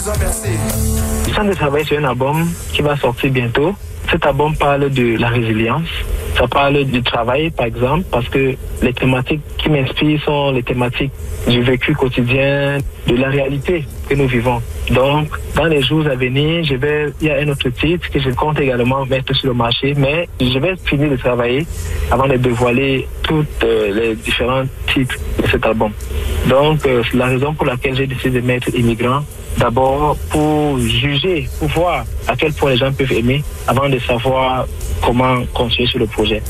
Je suis en train de travailler sur un album qui va sortir bientôt. Cet album parle de la résilience. Ça parle du travail, par exemple, parce que les thématiques qui m'inspirent sont les thématiques du vécu quotidien, de la réalité que nous vivons. Donc, dans les jours à venir, il y a un autre titre que je compte également mettre sur le marché, mais je vais finir de travailler avant de dévoiler tous les différents titres de cet album. Donc, c'est la raison pour laquelle j'ai décidé de mettre Immigrant. D'abord, pour juger, pour voir à quel point les gens peuvent aimer avant de savoir comment continuer sur le projet.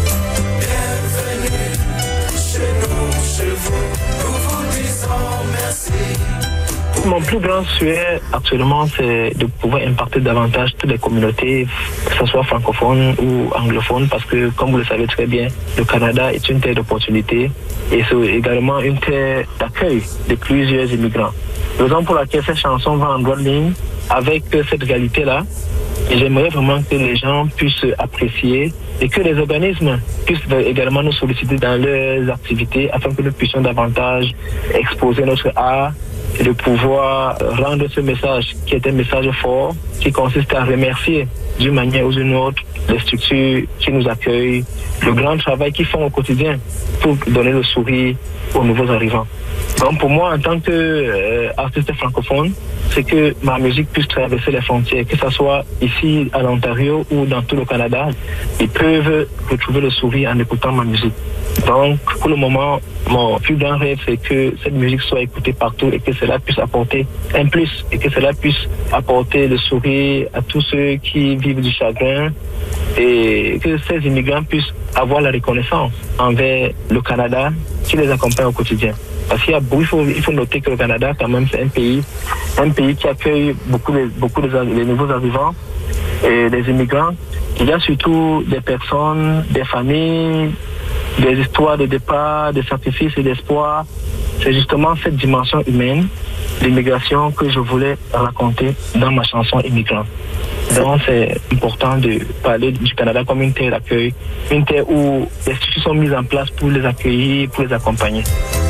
Bienvenue chez nous, chez vous, nous vous disons merci. Mon plus grand souhait actuellement, c'est de pouvoir impacter davantage toutes les communautés, que ce soit francophones ou anglophones, parce que, comme vous le savez très bien, le Canada est une terre d'opportunités et c'est également une terre d'accueil de plusieurs immigrants. Raison pour laquelle cette chanson va en droite ligne avec cette réalité-là. Et j'aimerais vraiment que les gens puissent apprécier et que les organismes puissent également nous solliciter dans leurs activités afin que nous puissions davantage exposer notre art et de pouvoir rendre ce message qui est un message fort, qui consiste à remercier d'une manière ou d'une autre les structures qui nous accueillent, le grand travail qu'ils font au quotidien pour donner le sourire aux nouveaux arrivants. Donc pour moi, en tant qu'artiste francophone, c'est que ma musique puisse traverser les frontières, que ce soit ici à l'Ontario ou dans tout le Canada. Ils peuvent retrouver le sourire en écoutant ma musique. Donc pour le moment, mon plus grand rêve, c'est que cette musique soit écoutée partout et que cela puisse apporter un plus et que cela puisse apporter le sourire à tous ceux qui vivent du chagrin et que ces immigrants puissent avoir la reconnaissance envers le Canada qui les accompagne au quotidien. Parce qu'il faut noter que le Canada, quand même, c'est un pays qui accueille beaucoup de nouveaux arrivants et des immigrants. Il y a surtout des personnes, des familles, des histoires de départ, de sacrifices et d'espoir. C'est justement cette dimension humaine d'immigration que je voulais raconter dans ma chanson Immigrant. Donc c'est important de parler du Canada comme une terre d'accueil, une terre où les structures sont mises en place pour les accueillir, pour les accompagner.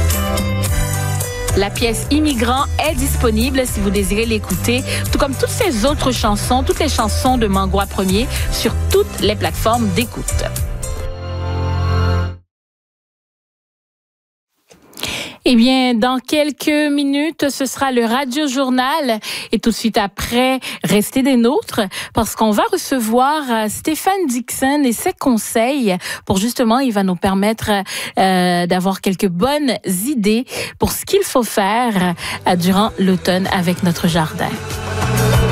La pièce Immigrant est disponible si vous désirez l'écouter, tout comme toutes ces autres chansons, toutes les chansons de Mangwa Premier sur toutes les plateformes d'écoute. Eh bien, dans quelques minutes, ce sera le Radio Journal et tout de suite après, restez des nôtres parce qu'on va recevoir Stéphane Dixon et ses conseils pour justement, il va nous permettre d'avoir quelques bonnes idées pour ce qu'il faut faire durant l'automne avec notre jardin.